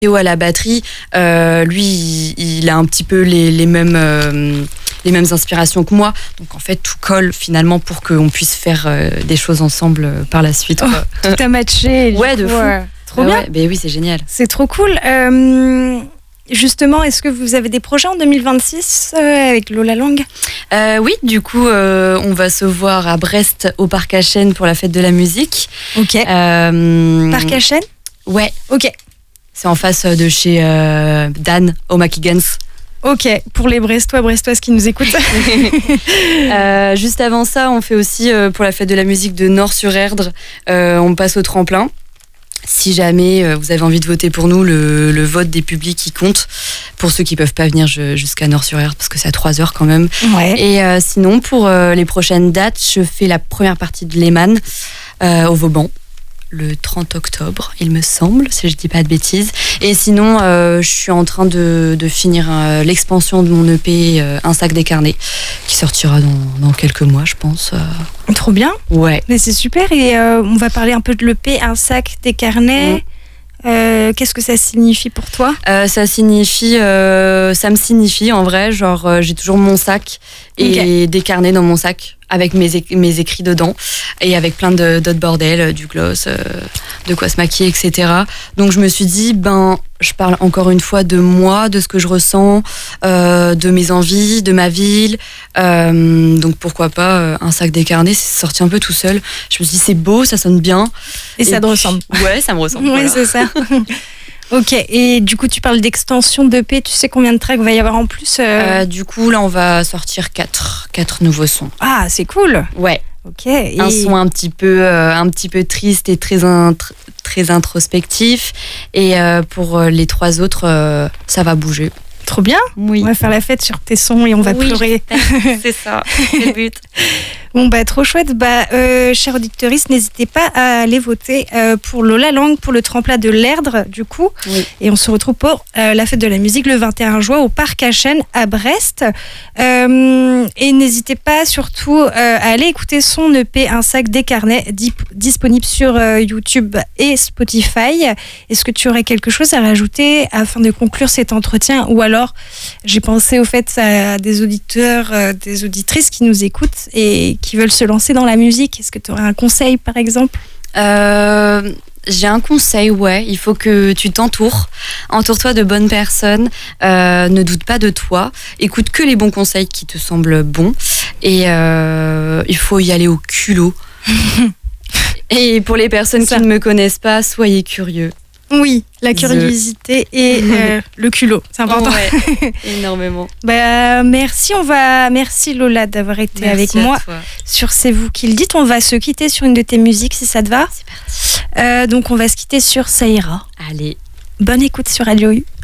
Théo à la batterie, lui, il a un petit peu les mêmes inspirations que moi. Donc en fait, tout colle finalement pour qu'on puisse faire des choses ensemble par la suite. Quoi. Tout a matché. Ouais, de fou. Trop bien. Ouais, ben oui, c'est génial. C'est trop cool. Justement, est-ce que vous avez des projets en 2026 avec Lola Lang ? Oui, du coup, on va se voir à Brest au Parc à Chênes pour la fête de la musique. Ok. Parc à Chênes ? Ouais. Ok. C'est en face de chez Dan, au Mackigans. Ok, pour les Brestoises qui nous écoutent. Juste avant ça, on fait aussi pour la fête de la musique de Nord-sur-Erdre, on passe au tremplin. Si jamais vous avez envie de voter pour nous, le vote des publics qui compte, pour ceux qui peuvent pas venir jusqu'à Nord-sur-Erdre, parce que c'est à 3 heures quand même. Ouais. Et sinon, pour les prochaines dates, je fais la première partie de Lehman au Vauban, le 30 octobre, il me semble, si je dis pas de bêtises. Et sinon, je suis en train de finir l'expansion de mon EP Un sac décarné, qui sortira dans quelques mois, je pense. Trop bien. Ouais. Mais c'est super. Et on va parler un peu de l'EP Un sac décarné. Qu'est-ce que ça signifie pour toi ? Ça me signifie en vrai, genre j'ai toujours mon sac et des carnets dans mon sac avec mes écrits dedans et avec plein d'autres bordels, du gloss, de quoi se maquiller, etc. Donc je me suis dit, je parle encore une fois de moi, de ce que je ressens, de mes envies, de ma ville. Donc pourquoi pas un sac décarné, c'est sorti un peu tout seul. Je me suis dit, c'est beau, ça sonne bien. Et ça te ressemble. Ouais, ça me ressemble. Oui, voilà. c'est ça. Ok, et du coup, tu parles d'extension d'EP. Tu sais combien de tracks va y avoir en plus Du coup, là, on va sortir 4 nouveaux sons. Ah, c'est cool. Ouais. Ok. Un son un petit peu triste et très introspectif. Et pour les 3 autres, ça va bouger. Trop bien. Oui. On va faire la fête sur tes sons et on va pleurer. C'est ça, c'est le but. Bon, trop chouette. Chers auditeurs, n'hésitez pas à aller voter pour Lola Lang, pour le tremplin de l'Erdre, du coup. Oui. Et on se retrouve pour la fête de la musique le 21 juin au Parc à Chênes à Brest. Et n'hésitez pas surtout à aller écouter son EP Un sac décarné, disponible sur YouTube et Spotify. Est-ce que tu aurais quelque chose à rajouter afin de conclure cet entretien ? Ou alors, j'ai pensé au fait à des auditeurs, des auditrices qui nous écoutent et qui veulent se lancer dans la musique. Est-ce que tu aurais un conseil, par exemple ? J'ai un conseil, ouais. Il faut que tu t'entoures. Entoure-toi de bonnes personnes. Ne doute pas de toi. Écoute que les bons conseils qui te semblent bons. Et il faut y aller au culot. Et pour les personnes qui ne me connaissent pas, soyez curieux. Oui, la curiosité et le culot, c'est important. Ouais, énormément. Merci Lola d'avoir été avec moi sur C'est vous qui le dites. On va se quitter sur une de tes musiques si ça te va. C'est parti. Donc on va se quitter sur Ça ira. Allez. Bonne écoute sur Radio U.